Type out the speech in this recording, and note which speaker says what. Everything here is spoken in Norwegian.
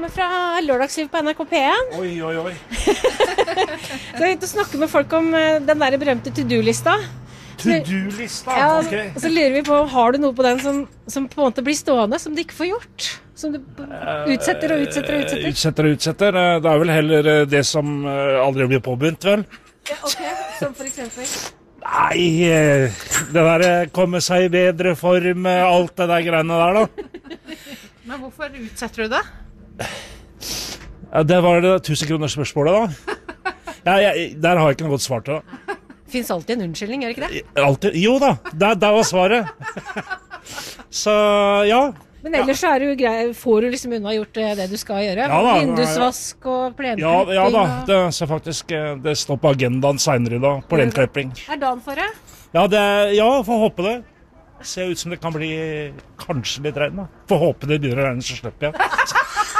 Speaker 1: programmet fra Lørdagsliv på NRK P1.
Speaker 2: Oi.
Speaker 1: Så jeg å snakke med folk om den der berømte to-do-lista.
Speaker 2: To-do-lista?
Speaker 1: Ja,
Speaker 2: Ok.
Speaker 1: og så lurer vi på, har du noe på den som på en måte blir stående, som du ikke får gjort? Som du utsetter og utsetter og utsetter?
Speaker 2: Utsetter. Det er vel heller det som aldri blir påbegynt, vel?
Speaker 1: Ja, ok, som for eksempel?
Speaker 2: Nei, det der komme seg i bedre form, alt det der greiene der da.
Speaker 3: Men hvorfor utsetter du det?
Speaker 2: Ja, det var det 1000 kroner spørsmålet da. Der har jeg ikke noe godt svar til da.
Speaker 1: Finnes alltid en unnskyldning, gjør det ikke det?
Speaker 2: Alltid, jo da, der var svaret. Så ja.
Speaker 1: Men ellers så er det jo får du liksom unna gjort det du skal gjøre.
Speaker 2: Ja da.
Speaker 1: Vindusvask og plenklipping.
Speaker 2: Ja da, det står på agendaen senere i dag, plenklipping.
Speaker 1: Er dagen for det?
Speaker 2: Ja, får håpe det. Ser ut som det kan bli kanskje litt regn da. Får håpe det begynner å regne, så slipper jeg.